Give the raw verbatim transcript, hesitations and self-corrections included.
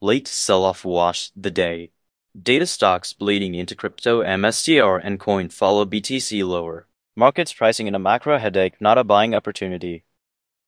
late sell-off washed the day. Data stocks bleeding into crypto, M S T R, and coin follow B T C lower. Markets pricing in a macro headache, not a buying opportunity.